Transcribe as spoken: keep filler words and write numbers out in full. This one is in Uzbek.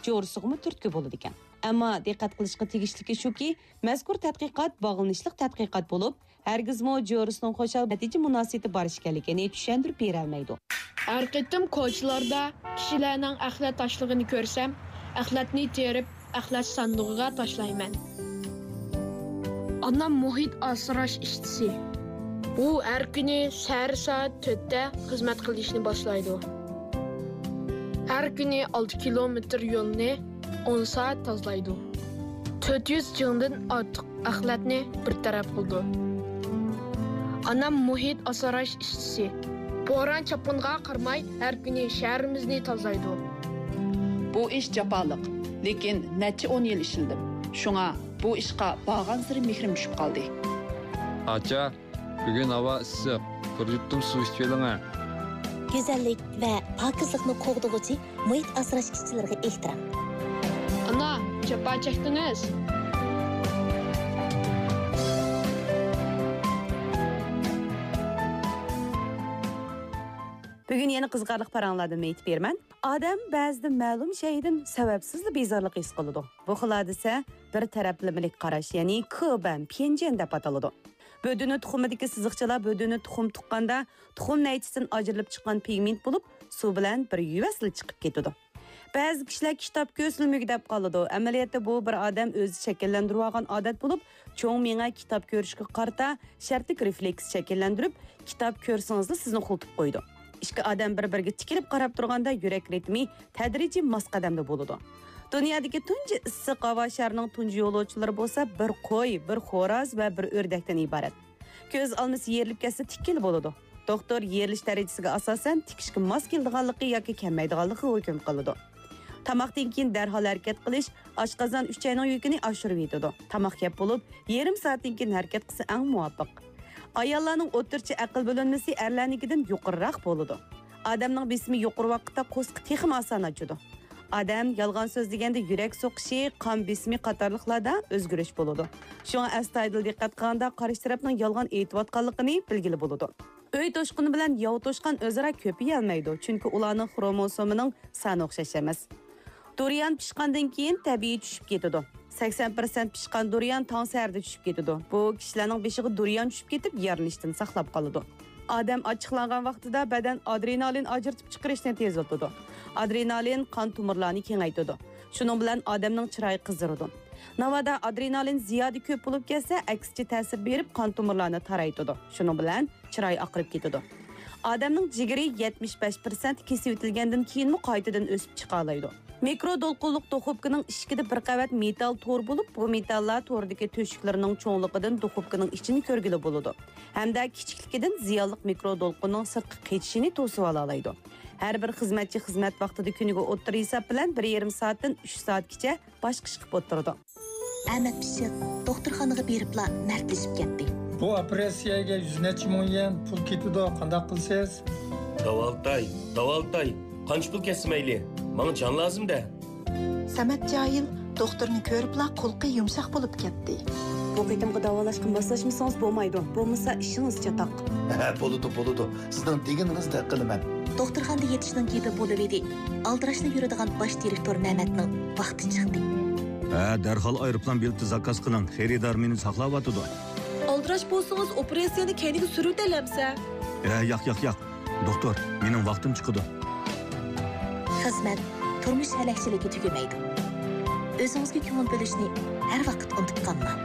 jo'risiga turtki bo'ladi ekan. Ammo diqqat qilishga tegishligi shuki, mazkur tadqiqot bog'lanishlik tadqiqot bo'lib, hargizmo jo'risining xo'shal natija munosabati bor ekanligini tushuntirib bera olmaydi. Har qitim ko'chalarda kishilarning axlat tashlag'ini ko'rsam, axlatni terib, axlat sandig'iga tashlayman. Anam muhit asrash ishchisi. U har kuni sahar soat to'rtda xizmat qilishni boshlaydi. Har kuni olti kilometr yo'lni o'n soat tozalaydi. to'rt yuz jingdan ortiq axlatni bir taraf qildi. Anam muhit asrash ishchisi. Bo'ron chapinga qarmay har kuni shahrimizni tozalaydi. Bu ish jafoliq, lekin necha o'n yil ishildim. Shunga bu ishqa borgan sari mehrim tushib qoldi. Acha, bugun havo issiq. Bir yuttum suv ichib oling. Go'zallik va pokizlikni qo'g'dug'uchi muhit asrash ishchilariga ehtirom. Ana, chapa chekdingiz. Bugun yana qiziqarli paranlardan aytib berman. Odam ba'zida ma'lum shaydan sababsiz bezorlik his qiladi. Bu xil hodisa bir taraflamalik qarash, ya'ni ko'ban, penjen deb ataladi. Bödünü tuxumidagi siziqchalar bödünü tuxum tuqqanda tuxum naychisidan ajrilib chiqqan pigment bo'lib, suv bilan bir yuvasli chiqib ketadi. Ba'zi kishilar kitob ko'rsilmigi deb qoladi. Amaliyotda bu bir odam o'zi shakllantirib olgan odat bo'lib, cho'ng menga kitob ko'rishga qarta shartlik refleks shakllantirib, kitob ko'rsangiz sizni xultib qo'ydi. Ikki odam bir-biriga tikilib qarab turganda yurak ritmi tadrijiy mos qadamda bo'ladi. Dunyodagi tunji issiq havo sharining tunji yo'lovchilari bo'lsa, bir qo'y, bir xo'roz va bir o'rdakdan iborat. Ko'z olmasi yerilib ketsa tikkil bo'ladi. Doktor yerilish darajasiga asosan tikishga mos keladiganligi yoki kelmaydiganligi hukm qiladi. Tamoqdan keyin darhol harakat qilish oshqozon uchayning yukini oshirib yetadi. Tamoq yeb bo'lib, yarim soatdan keyin harakat qilsa eng muvofiq. Ayollarning o'tirchi aql bo'linmasi erlarnikidan yuqoriroq bo'ladi. Odamning besimi yuqori vaqtda qo'sqi texim oson ochadi. Adam yolg'on so'z deganda yurak so'qishi, qon besimi qatorliqlarda o'zgarish bo'ladi. Shunga astoydil diqqat qilganda qarshi tarafning yolg'on aytayotganligini bilgili bo'ladi. Uy to'shqini bilan yov to'shqan o'zaro ko'paya olmaydi, chunki ularning xromosomining soni o'xshash emas. Durian pishqandan keyin tabiiy tushib ketadi. sakson foiz pishqan durian tong sarda tushib ketadi. Bu kishilarning beshiga durian tushib ketib, yarilishdan saqlab qoladi. Odam ochiqlangan vaqtida badan adrenalin ajratib chiqarishni tezlatadi. Adrenalin qon tomirlarini kengaytiradi. Shuning bilan odamning chiroyi qizaradi. Navada adrenalin ziyoda ko'p bo'lib ketsa, aksicha ta'sir berib qon tomirlarini taraytadi. Shuning bilan chiroyi oqarib ketadi. Odamning jigari yetmish besh foiz kesib o'tilgandan keyin qaytadan o'sib chiqa oladi. Mikro do'lqinliq duxovkaning ishkida bir qavat metal to'r bo'lib, bu metallar to'rdagi to'shiklarining cho'ngligidan duxovkaning ichini ko'rgili bo'ladi. Hamda kichikligidan ziyonli mikro do'lqinning sirtqi ketishini to'sib oladi. Har bir xizmatchi xizmat vaqtida kuniga o'ttir hisob bilan bir yarim soatdan uch soatgacha boshqa ish qilib o'tiradi. Ahmad Pishiq doktorxonaga beribla mardlashib ketdi. Bu operatsiyaga yuz necha ming yen pul ketadi, qanday qilsiz? Davaltay, davaltay. Qancha pul kesmayli? Menga jon lazım-da. Samat Joyil doktorni ko'ribla qo'lqi yumshoq bo'lib ketdi. Bu qitimga davolashga moslashmasangiz bo'lmaydi. Bo'lmasa ishingiz chatoq. Ha, bo'ladi, bo'ladi. Sizdan deganingizni qilaman. Doktorxonada yetishning gepi bo'lib edi. Aldirashni yuradigan bosh direktor Na'matning vaqti chiqdi. Ha, darhol aeroplan bileti zakaz qiling. Xaridor meni saqlab o'tadi. Aldirash bo'lsangiz operatsiyani keyinga surutalamsa. Ha, yo'q, yo'q, yo'q. Doktor, mening vaqtim chiqdi. Xizmat turmush halakchiligi tugamaydi. O'zingizga ko'ngil bo'lishni har vaqt unutib qolmang.